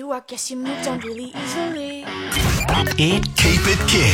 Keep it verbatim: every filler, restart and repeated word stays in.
I guess you moved on really easily. It Keep it kid.